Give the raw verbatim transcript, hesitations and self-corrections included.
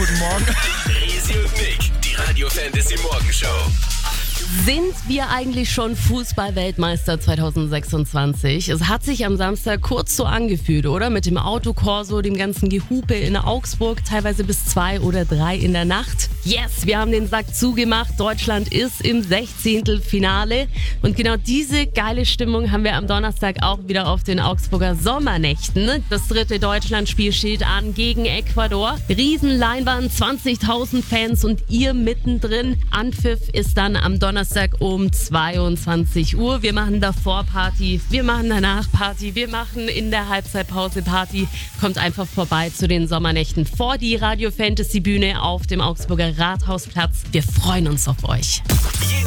guten Morgen. Easy und Nick, die Radio Fantasy Morgenshow. Sind wir eigentlich schon Fußball-Weltmeister zwanzig sechsundzwanzig? Es hat sich am Samstag kurz so angefühlt, oder? Mit dem Autokorso, dem ganzen Gehupe in Augsburg, teilweise bis zwei oder drei in der Nacht. Yes, wir haben den Sack zugemacht. Deutschland ist im Sechzehntelfinale. Und genau diese geile Stimmung haben wir am Donnerstag auch wieder auf den Augsburger Sommernächten. Das dritte Deutschlandspiel steht an gegen Ecuador. Riesenleinwand, zwanzigtausend Fans und ihr mittendrin. Anpfiff ist dann am Donnerstag um zweiundzwanzig Uhr. Wir machen davor Party, wir machen danach Party, wir machen in der Halbzeitpause Party. Kommt einfach vorbei zu den Sommernächten vor die Radio Fantasy Bühne auf dem Augsburger Rathausplatz. Wir freuen uns auf euch. Jeden